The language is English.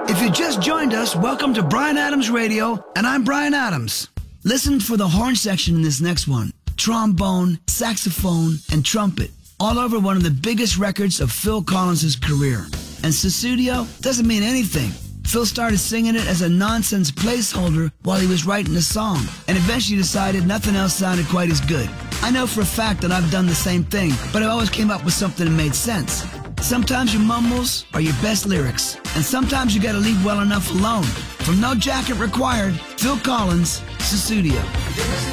If you just joined us, welcome to Bryan Adams Radio, and I'm Bryan Adams. Listen for the horn section in this next one. Trombone, saxophone, and trumpet, all over one of the biggest records of Phil Collins' career. And Sussudio doesn't mean anything. Phil started singing it as a nonsense placeholder while he was writing the song, and eventually decided nothing else sounded quite as good. I know for a fact that I've done the same thing, but I always came up with something that made sense. Sometimes your mumbles are your best lyrics, and sometimes you gotta leave well enough alone. From No Jacket Required, Phil Collins, Sussudio.